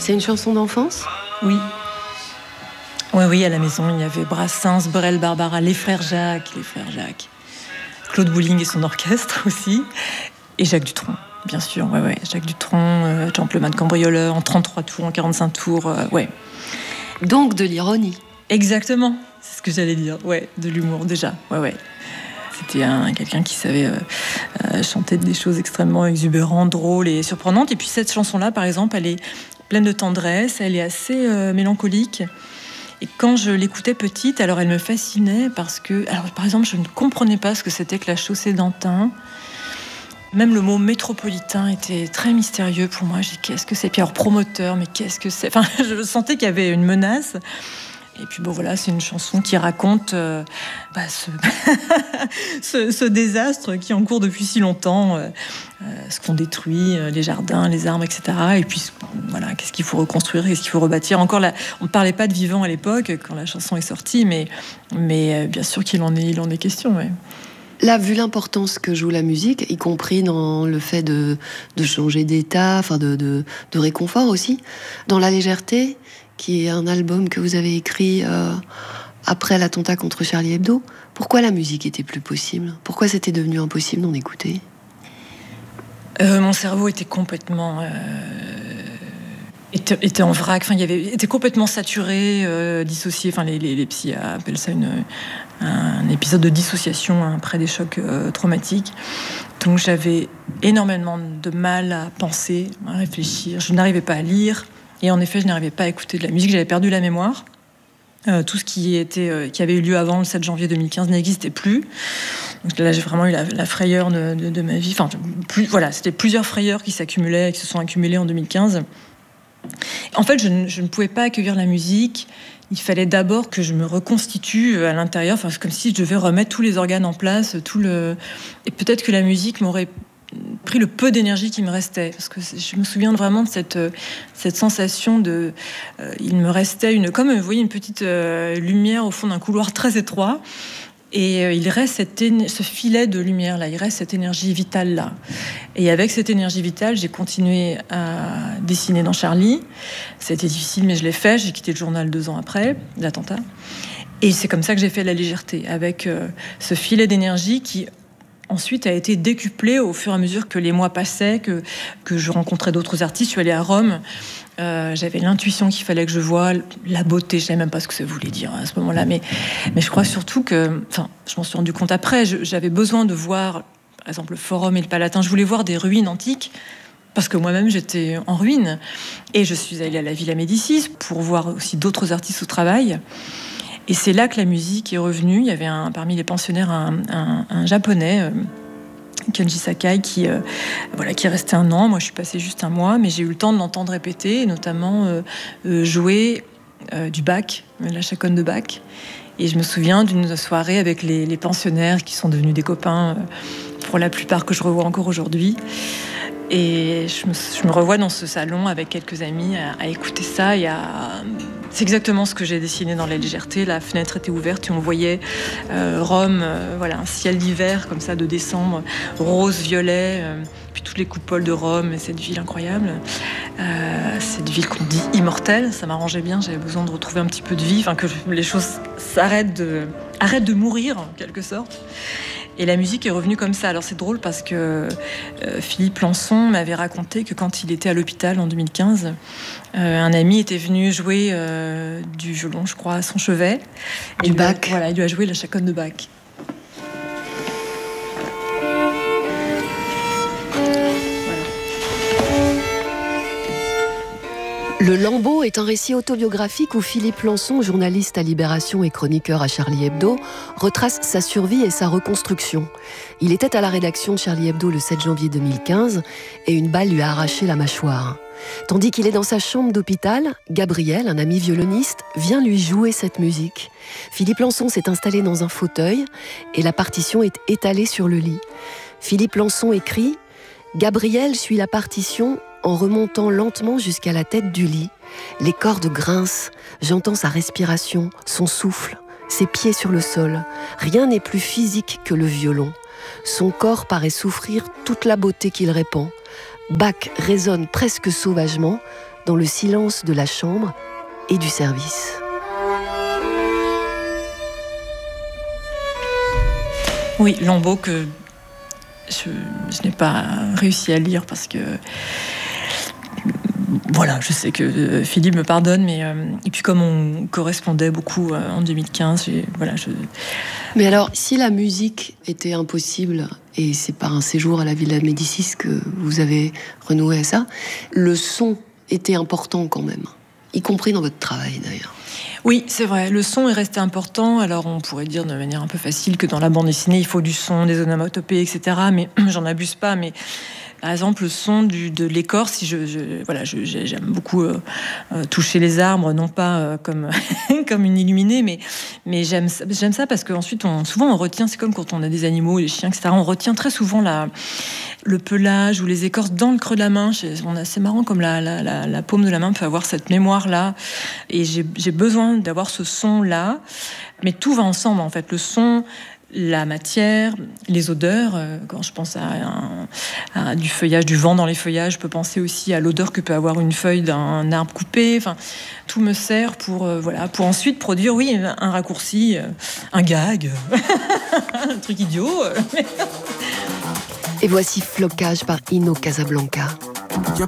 C'est une chanson d'enfance ? Oui. Oui, à la maison, il y avait Brassens, Brel, Barbara, les frères Jacques. Claude Bouling et son orchestre aussi. Et Jacques Dutronc, bien sûr. Ouais. Jacques Dutronc, Gentleman cambrioleur, en 33 tours, en 45 tours, ouais. Donc de l'ironie. Exactement, c'est ce que j'allais dire. Ouais, de l'humour déjà, ouais. C'était quelqu'un qui savait chanter des choses extrêmement exubérantes, drôles et surprenantes. Et puis cette chanson-là, par exemple, elle est pleine de tendresse, elle est assez mélancolique. Et quand je l'écoutais petite, alors elle me fascinait parce que, alors par exemple, je ne comprenais pas ce que c'était que la chaussée d'Antin. Même le mot métropolitain était très mystérieux pour moi. J'ai dit, qu'est-ce que c'est ? Puis alors promoteur, mais qu'est-ce que c'est ? Enfin, je sentais qu'il y avait une menace. Et puis bon voilà, c'est une chanson qui raconte ce désastre qui est en cours depuis si longtemps, ce qu'on détruit, les jardins, les arbres, etc. Et puis voilà, qu'est-ce qu'il faut reconstruire, qu'est-ce qu'il faut rebâtir. Encore là, on ne parlait pas de vivant à l'époque quand la chanson est sortie, mais bien sûr qu'il en est question. Ouais. Là, vu l'importance que joue la musique, y compris dans le fait de changer d'état, enfin de réconfort aussi, dans La Légèreté, qui est un album que vous avez écrit après l'attentat contre Charlie Hebdo, pourquoi la musique était plus possible ? Pourquoi c'était devenu impossible d'en écouter ? Mon cerveau était complètement... était en vrac, enfin, était complètement saturé, dissocié. Enfin, les psys appellent ça un épisode de dissociation après des chocs traumatiques. Donc j'avais énormément de mal à penser, à réfléchir. Je n'arrivais pas à lire. Et en effet, je n'arrivais pas à écouter de la musique. J'avais perdu la mémoire. Tout ce qui avait eu lieu avant le 7 janvier 2015 n'existait plus. Donc là, j'ai vraiment eu la frayeur de ma vie. Enfin, c'était plusieurs frayeurs qui se sont accumulées en 2015. En fait, je ne pouvais pas accueillir la musique. Il fallait d'abord que je me reconstitue à l'intérieur. Enfin, c'est comme si je devais remettre tous les organes en place. Et peut-être que la musique m'aurait pris le peu d'énergie qui me restait, parce que je me souviens vraiment de cette sensation de il me restait comme vous voyez une petite lumière au fond d'un couloir très étroit, et il reste ce filet de lumière là, il reste cette énergie vitale là, et avec cette énergie vitale j'ai continué à dessiner dans Charlie. C'était difficile mais je l'ai fait. J'ai quitté le journal 2 ans après l'attentat, et c'est comme ça que j'ai fait La Légèreté, avec ce filet d'énergie qui ensuite a été décuplé au fur et à mesure que les mois passaient, que je rencontrais d'autres artistes. Je suis allée à Rome. J'avais l'intuition qu'il fallait que je voie la beauté. Je savais même pas ce que ça voulait dire à ce moment-là, mais je crois surtout que, enfin, je m'en suis rendu compte après. J'avais besoin de voir, par exemple, le Forum et le Palatin. Je voulais voir des ruines antiques, parce que moi-même j'étais en ruine. Et je suis allée à la Villa Médicis pour voir aussi d'autres artistes au travail. Et c'est là que la musique est revenue. Il y avait parmi les pensionnaires un japonais, Kenji Sakai, qui est resté 1 an. Moi, je suis passée juste 1 mois, mais j'ai eu le temps de l'entendre répéter, et notamment jouer du Bach, la chaconne de Bach. Et je me souviens d'une soirée avec les pensionnaires qui sont devenus des copains, pour la plupart, que je revois encore aujourd'hui. Et je me revois dans ce salon avec quelques amis à écouter ça. C'est exactement ce que j'ai dessiné dans La Légèreté. La fenêtre était ouverte et on voyait Rome, un ciel d'hiver comme ça de décembre, rose, violet, puis toutes les coupoles de Rome, et cette ville incroyable, cette ville qu'on dit immortelle. Ça m'arrangeait bien, j'avais besoin de retrouver un petit peu de vie, que les choses arrêtent de mourir en quelque sorte. Et la musique est revenue comme ça. Alors c'est drôle parce que Philippe Lançon m'avait raconté que quand il était à l'hôpital en 2015, un ami était venu jouer du violon, je crois, à son chevet. Du Bach. Il lui a joué la chaconne de Bach. Le Lambeau est un récit autobiographique où Philippe Lançon, journaliste à Libération et chroniqueur à Charlie Hebdo, retrace sa survie et sa reconstruction. Il était à la rédaction de Charlie Hebdo le 7 janvier 2015 et une balle lui a arraché la mâchoire. Tandis qu'il est dans sa chambre d'hôpital, Gabriel, un ami violoniste, vient lui jouer cette musique. Philippe Lançon s'est installé dans un fauteuil et la partition est étalée sur le lit. Philippe Lançon écrit « Gabriel suit la partition en remontant lentement jusqu'à la tête du lit. Les cordes grincent, j'entends sa respiration, son souffle, ses pieds sur le sol. Rien n'est plus physique que le violon. Son corps paraît souffrir toute la beauté qu'il répand. Bach résonne presque sauvagement dans le silence de la chambre et du service. Oui, Lambeau que je n'ai pas réussi à lire parce que voilà, je sais que Philippe me pardonne, mais et puis comme on correspondait beaucoup en 2015, Mais alors, si la musique était impossible, et c'est par un séjour à la Villa Médicis que vous avez renoué à ça, le son était important quand même, y compris dans votre travail d'ailleurs. Oui, c'est vrai, le son est resté important. Alors on pourrait dire de manière un peu facile que dans la bande dessinée, il faut du son, des onomatopées, etc. Mais j'en abuse pas, mais... Par exemple, le son de l'écorce, j'aime beaucoup toucher les arbres, non pas comme une illuminée, mais j'aime ça parce qu'ensuite, souvent on retient, c'est comme quand on a des animaux, les chiens, etc., on retient très souvent le pelage ou les écorces dans le creux de la main. C'est marrant comme la paume de la main peut avoir cette mémoire-là. Et j'ai besoin d'avoir ce son-là, mais tout va ensemble, en fait. Le son... la matière, les odeurs. Quand je pense à du feuillage, du vent dans les feuillages, je peux penser aussi à l'odeur que peut avoir une feuille d'un arbre coupé. Enfin, tout me sert pour ensuite produire, oui, un raccourci, un gag, un truc idiot. Et voici Flocage par Ino Casablanca. Y a